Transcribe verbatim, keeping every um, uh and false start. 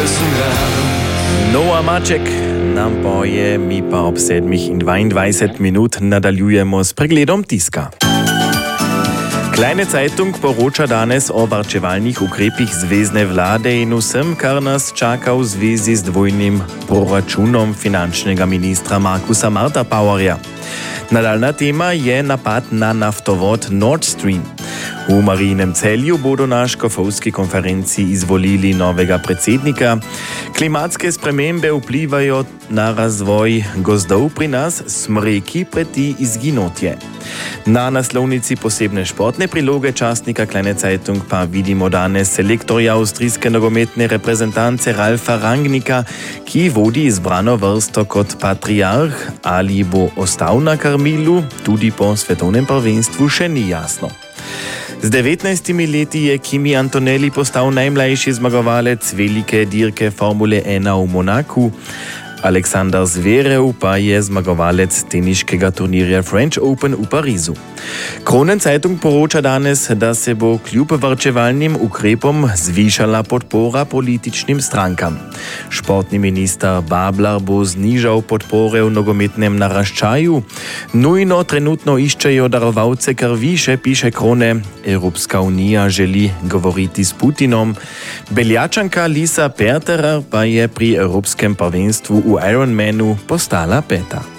sem rad. Noah Maček nam poje, mi pa ob sedmih in dvaindvajset minut nadaljujemo s pregledom tiska. Kleine Zeitung poroča danes o varčevalnih ukrepih zvezne vlade in vsem, kar nas čaka v zvezi z dvojnim proračunom finančnega ministra Markusa Marta-Powerja. Nadaljna tema je napad na naftovod Nord Stream. V Marijinem Celju bodo na škofovski konferenci izvolili novega predsednika. Klimatske spremembe vplivajo na razvoj gozdov pri nas, smreki preti izginotje. Na naslovnici posebne športne priloge časnika Kleine Zeitung pa vidimo danes selektorja avstrijske nogometne reprezentance Ralfa Rangnicka, ki vodi izbrano vrsto kot patriarh, ali bo ostal na krmilu, tudi po svetovnem prvenstvu še ni jasno. Z devetnajstimi leti je Kimi Antonelli postal najmlajši zmagovalec velike dirke Formule ena v Monaku. Aleksander Zverev pa je zmagovalec teniškega turnirja French Open v Parizu. Kronen Zeitung poroča danes, da se bo kljub varčevalnim ukrepom zvišala podpora političnim strankam. Športni minister Babler bo znižal podpore v nogometnem naraščaju. Nujno trenutno iščejo darovalce krvi, še piše Krone. Evropska unija želi govoriti s Putinom. Beljačanka Lisa Perterer pa je pri Evropskem prvenstvu v Ironmanu postala peta.